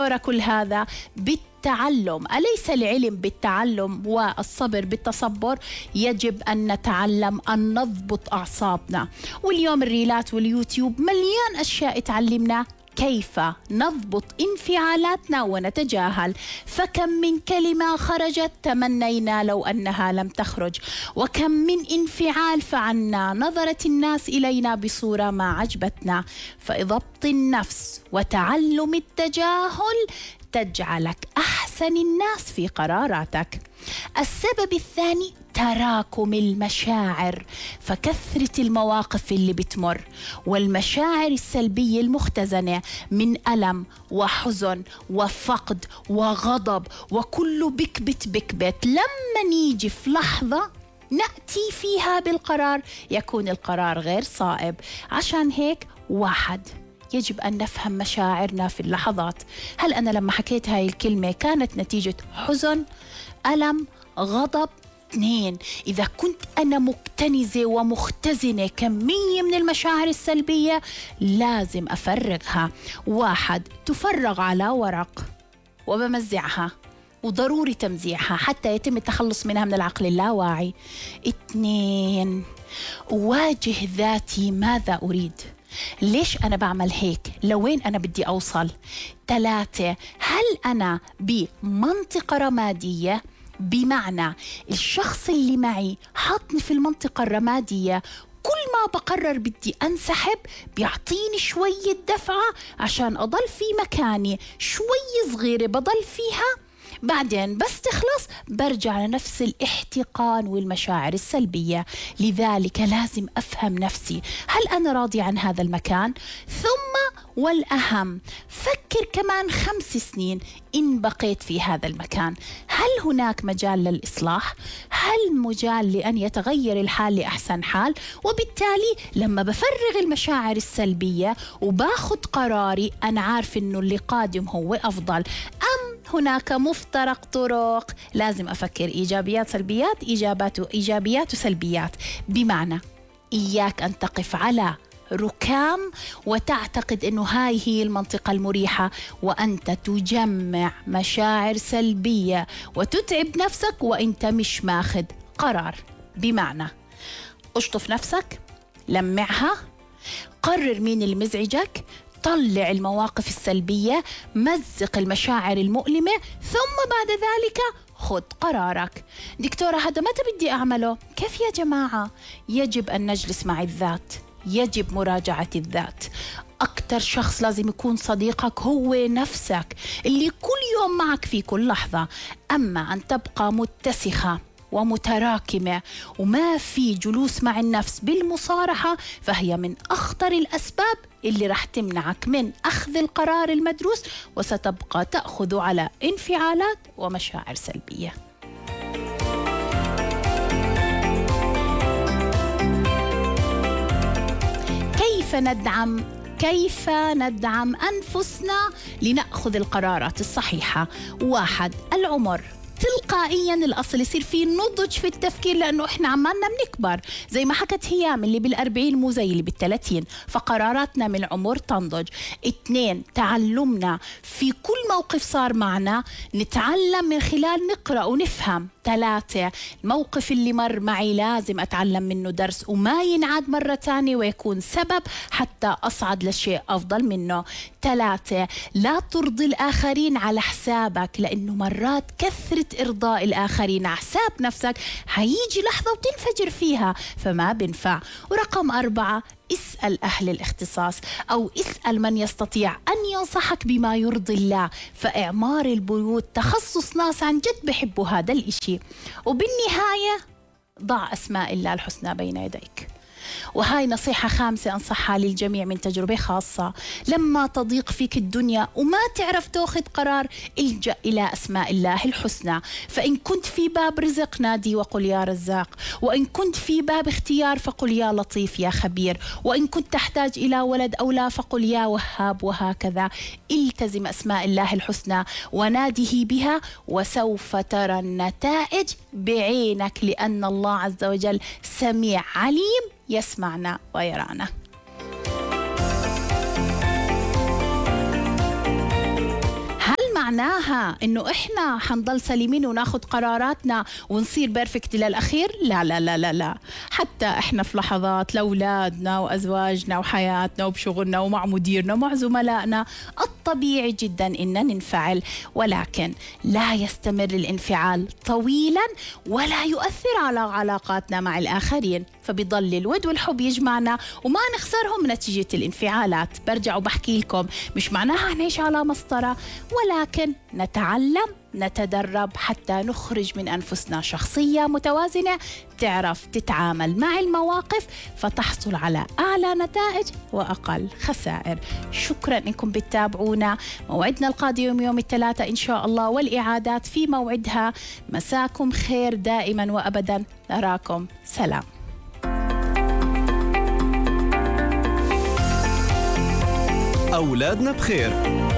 دكتورة كل هذا بالتعلم. أليس العلم بالتعلم والصبر بالتصبر؟ يجب أن نتعلم أن نضبط أعصابنا. واليوم الريلات واليوتيوب مليان أشياء تعلمنا كيف نضبط انفعالاتنا ونتجاهل. فكم من كلمة خرجت تمنينا لو أنها لم تخرج، وكم من انفعال فعلنا نظرت الناس إلينا بصورة ما عجبتنا. فضبط النفس وتعلم التجاهل تجعلك أحسن الناس في قراراتك. السبب الثاني تراكم المشاعر، فكثرة المواقف اللي بتمر والمشاعر السلبية المختزنة من ألم وحزن وفقد وغضب وكله بكبت لما نيجي في لحظة نأتي فيها بالقرار يكون القرار غير صائب. عشان هيك واحد، يجب أن نفهم مشاعرنا في اللحظات. هل أنا لما حكيت هاي الكلمة كانت نتيجة حزن، ألم، غضب؟ 2، إذا كنت أنا مكتنزة ومختزنة كمية من المشاعر السلبية لازم أفرغها. 1، تفرغ على ورق وبمزعها، وضروري تمزيعها حتى يتم التخلص منها من العقل اللاواعي. 2، أواجه ذاتي، ماذا أريد؟ ليش أنا بعمل هيك؟ لوين أنا بدي أوصل؟ 3، هل أنا بمنطقة رمادية؟ بمعنى الشخص اللي معي حطني في المنطقة الرمادية، كل ما بقرر بدي أنسحب بيعطيني شوية دفعة عشان أضل في مكاني، شوية صغيرة بضل فيها، بعدين بس تخلص برجع لنفس الاحتقان والمشاعر السلبية. لذلك لازم أفهم نفسي، هل أنا راضي عن هذا المكان؟ ثم والأهم، فكر كمان 5 سنين إن بقيت في هذا المكان، هل هناك مجال للإصلاح؟ هل مجال لأن يتغير الحال لأحسن حال؟ وبالتالي لما بفرغ المشاعر السلبية وباخد قراري أنا عارف إنه اللي قادم هو أفضل. أم هناك مفترق طرق؟ لازم أفكر إيجابيات سلبيات، إيجابيات وسلبيات. بمعنى إياك أن تقف على ركام وتعتقد أنه هاي هي المنطقة المريحة وأنت تجمع مشاعر سلبية وتتعب نفسك وأنت مش ماخذ قرار. بمعنى اشطف نفسك، لمعها، قرر مين اللي مزعجك، طلع المواقف السلبية، مزق المشاعر المؤلمة، ثم بعد ذلك خذ قرارك. دكتورة هذا متى بدي أعمله؟ كيف يا جماعة؟ يجب أن نجلس مع الذات، يجب مراجعة الذات. أكتر شخص لازم يكون صديقك هو نفسك اللي كل يوم معك في كل لحظة. أما أن تبقى متسخة ومتراكمة وما في جلوس مع النفس بالمصارحة فهي من أخطر الأسباب اللي رح تمنعك من أخذ القرار المدروس، وستبقى تأخذ على انفعالات ومشاعر سلبية. كيف ندعم أنفسنا لنأخذ القرارات الصحيحة؟ 1، العمر. تلقائيا الأصل يصير في نضج في التفكير لأنه إحنا عمالنا بنكبر، زي ما حكت هيام اللي بال40 مو زي اللي بال30، فقراراتنا من العمر تنضج. 2، تعلمنا في كل موقف صار معنا نتعلم من خلال نقرأ ونفهم. 3، الموقف اللي مر معي لازم أتعلم منه درس وما ينعاد مرة تانية ويكون سبب حتى أصعد لشيء أفضل منه. 3، لا ترضي الآخرين على حسابك، لأنه مرات كثرة إرضاء الآخرين على حساب نفسك هيجي لحظة وتنفجر فيها فما بنفع. ورقم 4، اسأل أهل الاختصاص أو اسأل من يستطيع أن ينصحك بما يرضي الله، فإعمار البيوت تخصص ناس عن جد بحبوا هذا الإشي. وبالنهاية ضع أسماء الله الحسنى بين يديك. وهاي نصيحة خامسة أنصحها للجميع من تجربة خاصة. لما تضيق فيك الدنيا وما تعرف تأخذ قرار، الجأ إلى أسماء الله الحسنى. فإن كنت في باب رزق نادي وقل يا رزاق، وإن كنت في باب اختيار فقل يا لطيف يا خبير، وإن كنت تحتاج إلى ولد أو لا فقل يا وهاب، وهكذا. التزم أسماء الله الحسنى وناده بها وسوف ترى النتائج بعينك، لأن الله عز وجل سميع عليم يسمعنا ويرانا. هل معناها إنه إحنا حنضل سليمين وناخد قراراتنا ونصير بيرفكت للأخير. لا لا لا لا لا، حتى إحنا في لحظات لأولادنا وأزواجنا وحياتنا وبشغلنا ومع مديرنا ومع زملائنا الطبيعي جدا إن ننفعل، ولكن لا يستمر الانفعال طويلا ولا يؤثر على علاقاتنا مع الآخرين، فبيضل الود والحب يجمعنا وما نخسرهم نتيجة الانفعالات. برجع وبحكي لكم مش معناها نعيش على مسطرة، ولكن نتعلم نتدرب حتى نخرج من أنفسنا شخصية متوازنة تعرف تتعامل مع المواقف فتحصل على أعلى نتائج وأقل خسائر. شكرا إنكم بتتابعونا. موعدنا القادم يوم الثلاثاء إن شاء الله، والإعادات في موعدها. مساكم خير دائما وأبدا، نراكم، سلام. أولادنا بخير.